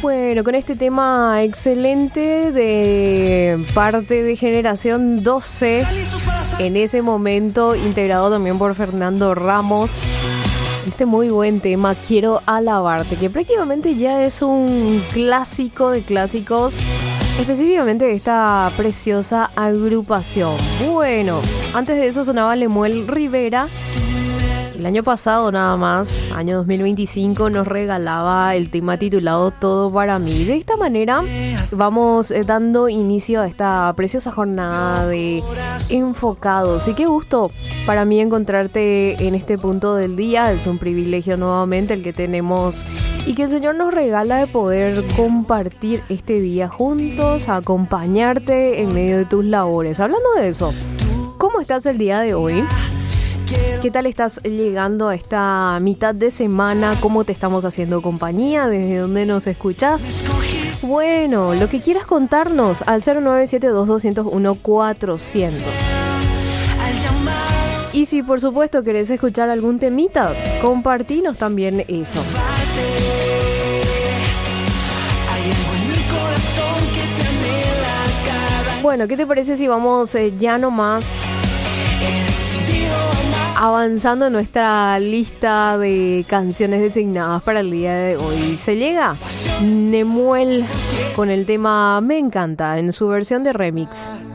Bueno, con este tema excelente de parte de Generación 12, en ese momento integrado también por Fernando Ramos, este muy buen tema, Quiero Alabarte, que prácticamente ya es un clásico de clásicos, específicamente de esta preciosa agrupación. Bueno, antes de eso sonaba Lemuel Rivera. El año pasado nada más, año 2025, nos regalaba el tema titulado Todo para mí. De esta manera vamos dando inicio a esta preciosa jornada de Enfocados. Y qué gusto para mí encontrarte en este punto del día. Es un privilegio nuevamente el que tenemos y que el Señor nos regala de poder compartir este día juntos, acompañarte en medio de tus labores. Hablando de eso, ¿cómo estás el día de hoy? ¿Qué tal estás llegando a esta mitad de semana? ¿Cómo te estamos haciendo compañía? ¿Desde dónde nos escuchas? Bueno, lo que quieras contarnos al 0972201-400. Y si por supuesto querés escuchar algún temita, compartinos también eso. Bueno, ¿qué te parece si vamos ya nomás avanzando en nuestra lista de canciones designadas para el día de hoy? Se llega Nemuel con el tema Me Encanta en su versión de remix.